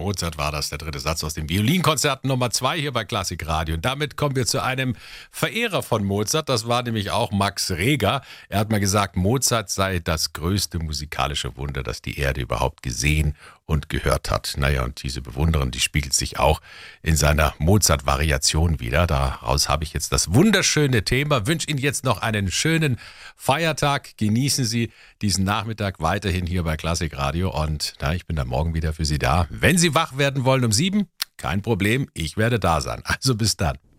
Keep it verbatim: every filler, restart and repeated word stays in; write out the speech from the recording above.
Mozart war das, der dritte Satz aus dem Violinkonzert Nummer zwei hier bei Klassik Radio. Und damit kommen wir zu einem Verehrer von Mozart. Das war nämlich auch Max Reger. Er hat mal gesagt, Mozart sei das größte musikalische Wunder, das die Erde überhaupt gesehen und gehört hat. Naja, und diese Bewunderung, die spiegelt sich auch in seiner Mozart-Variation wieder. Daraus habe ich jetzt das wunderschöne Thema. Wünsche Ihnen jetzt noch einen schönen Feiertag. Genießen Sie diesen Nachmittag weiterhin hier bei Klassik Radio. Und na, ich bin dann morgen wieder für Sie da. Wenn Sie wach werden wollen um sieben, kein Problem, ich werde da sein. Also bis dann.